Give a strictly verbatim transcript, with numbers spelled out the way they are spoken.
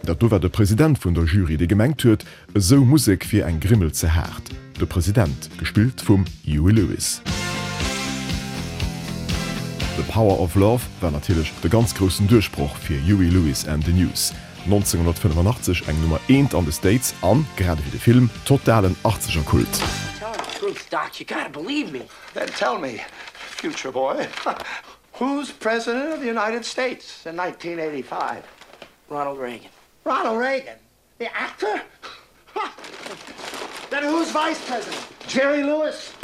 Dat dower der Präsident vun der Jury de gemengt huet, so Musik fir eng Grimmel zerhärt. Der Präsident, gespielt vum Huey Lewis. The Power of Love war natürlich der ganz großen Durchbruch für Huey Lewis and the News. neunzehnhundertfünfundachtzig eng Nummer eins an the States an, gerade wie der Film, totalen achtziger Kult. Tell me the truth, Doc. You gotta believe me. Then tell me, future boy, who's president of the United States in nineteen eighty-five? Ronald Reagan. Ronald Reagan? The actor? Then who's vice president? Jerry Lewis?